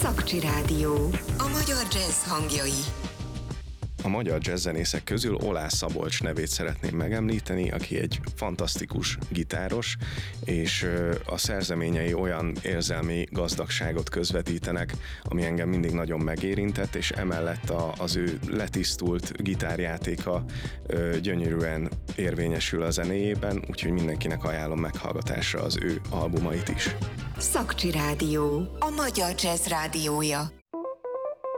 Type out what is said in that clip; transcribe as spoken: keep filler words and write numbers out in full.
Szakcsi Rádió. A magyar jazz hangjai. A magyar jazzzenészek közül Oláh Szabolcs nevét szeretném megemlíteni, aki egy fantasztikus gitáros, és a szerzeményei olyan érzelmi gazdagságot közvetítenek, ami engem mindig nagyon megérintett, és emellett a, az ő letisztult gitárjátéka gyönyörűen érvényesül a zenéjében, úgyhogy mindenkinek ajánlom meghallgatásra az ő albumait is. Szakcsi Rádió. A magyar jazz rádiója.